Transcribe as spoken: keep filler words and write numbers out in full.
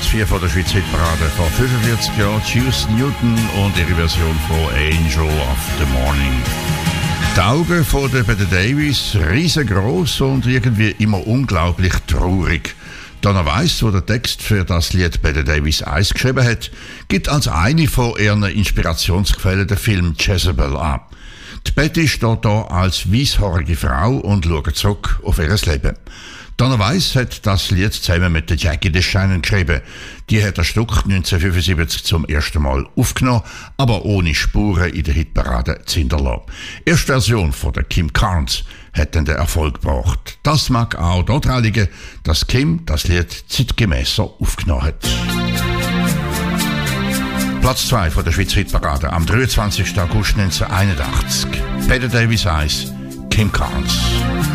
Platz vier von der Schweizer Hitparade vor fünfundvierzig Jahren, Juice Newton und ihre Version von Angel of the Morning. Die Augen von der Bette Davis, riesengroß und irgendwie immer unglaublich traurig. Donna Weiss, der den Text für das Lied Bette Davis eins geschrieben hat, gibt als eine von ihren Inspirationsquellen den Film Jezebel an. Die Betty steht hier als weisshaarige Frau und schaut zurück auf ihr Leben. Donna Weiss hat das Lied zusammen mit der Jackie DeShannon geschrieben. Die hat das Stück neunzehnhundertfünfundsiebzig zum ersten Mal aufgenommen, aber ohne Spuren in der Hitparade zu hinterlassen. Die erste Version von der Kim Carnes hat dann den Erfolg gebracht. Das mag auch daran liegen, dass Kim das Lied zeitgemäßer aufgenommen hat. Platz zwei von der Schweizer Hitparade am dreiundzwanzigsten August neunzehnhunderteinundachtzig. Bette Davis eins, Kim Carnes.